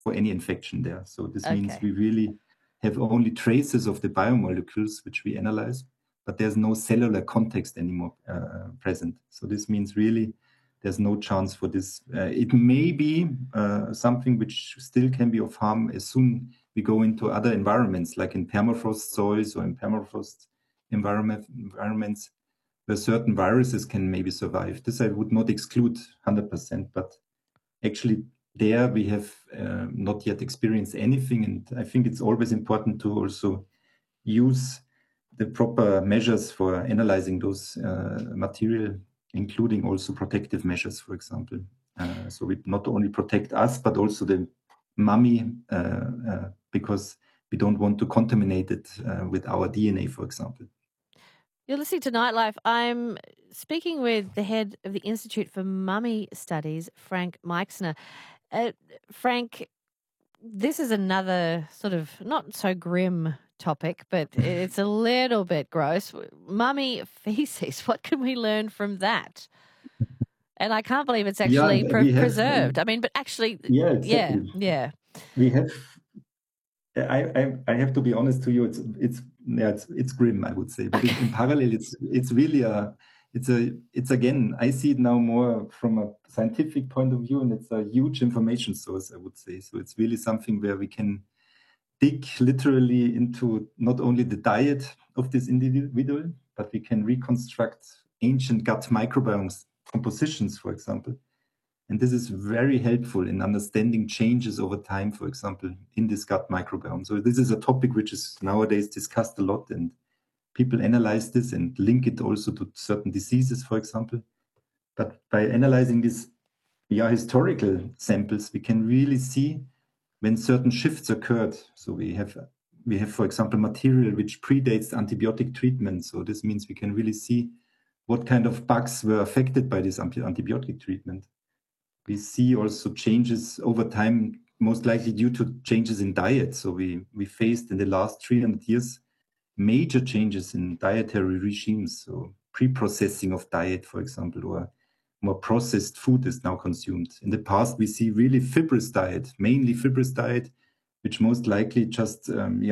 for any infection there. So this means Okay. we really have only traces of the biomolecules which we analyze, but there's no cellular context anymore present. So this means really there's no chance for this. It may be something which still can be of harm as soon we go into other environments, like in permafrost soils or in permafrost environments, where certain viruses can maybe survive. This I would not exclude 100%, but actually there we have not yet experienced anything. And I think it's always important to also use the proper measures for analyzing those material, including also protective measures, for example. So we not only protect us, but also the mummy, because we don't want to contaminate it with our DNA, for example. You're listening to Nightlife. I'm speaking with the head of the Institute for Mummy Studies, Frank Meixner. Frank, this is another sort of not so grim topic, but it's a little bit gross. Mummy feces, what can we learn from that? And I can't believe it's actually preserved. I mean, but actually, yeah, exactly. Yeah. We have. I have to be honest to you. It's grim, I would say. But in parallel, it's really it's again. I see it now more from a scientific point of view, and it's a huge information source, I would say. So it's really something where we can dig literally into not only the diet of this individual, but we can reconstruct ancient gut microbiomes compositions, for example. And this is very helpful in understanding changes over time, for example, in this gut microbiome. So this is a topic which is nowadays discussed a lot, and people analyze this and link it also to certain diseases, for example. But by analyzing these historical samples, we can really see when certain shifts occurred. So we have, for example, material which predates antibiotic treatment. So this means we can really see what kind of bugs were affected by this antibiotic treatment. We see also changes over time, most likely due to changes in diet. So we faced in the last 300 years major changes in dietary regimes. So pre-processing of diet, for example, or more processed food is now consumed. In the past, we see really fibrous diet, mainly fibrous diet, which most likely just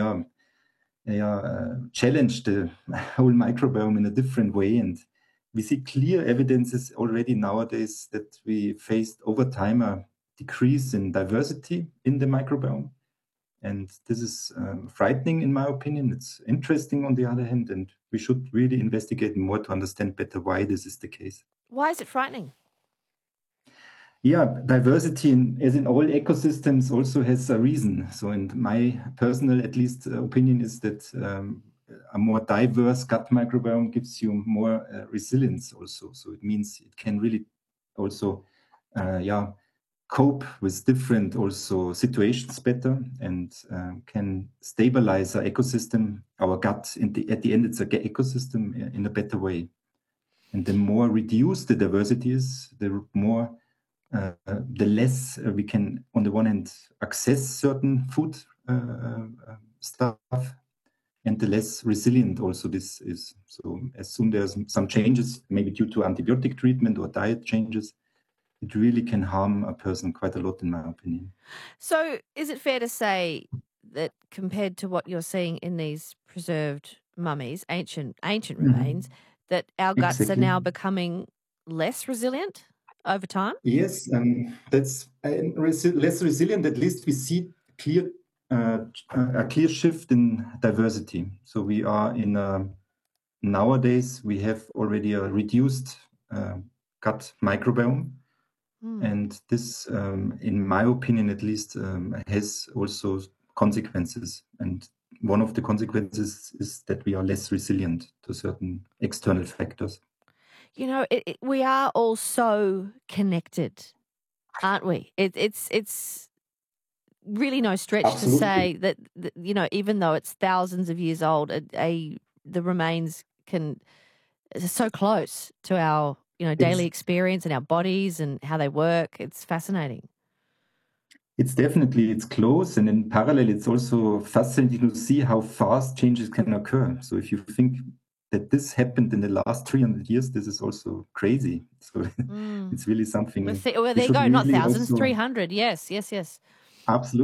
challenged the whole microbiome in a different way. And we see clear evidences already nowadays that we faced over time a decrease in diversity in the microbiome. And this is frightening, in my opinion. It's interesting on the other hand, and we should really investigate more to understand better why this is the case. Why is it frightening? Yeah, diversity, as in all ecosystems, also has a reason. So, in my personal, at least, opinion is that a more diverse gut microbiome gives you more resilience also. So it means it can really also, cope with different also situations better, and can stabilize our ecosystem. Our gut, at the end, it's an ecosystem in a better way. And the more reduced the diversity is, the more the less we can, on the one hand, access certain food stuff, and the less resilient also this is. So as soon there's some changes, maybe due to antibiotic treatment or diet changes, it really can harm a person quite a lot, in my opinion. So is it fair to say that compared to what you're seeing in these preserved mummies, ancient remains, that our guts are now becoming less resilient over time? Yes, that's less resilient. At least we see a clear shift in diversity. So we are nowadays we have already a reduced gut microbiome, and this, in my opinion, at least, has also consequences. And one of the consequences is that we are less resilient to certain external factors. You know, we are all so connected, aren't we? It's really no stretch Absolutely. to say that, you know, even though it's thousands of years old, the remains are so close to our, you know, daily experience and our bodies and how they work. It's fascinating. It's close, and in parallel, it's also fascinating to see how fast changes can occur. So if you think that this happened in the last 300 years, this is also crazy. So it's really something. Well, there you go, not thousands, 300. Yes. Absolutely.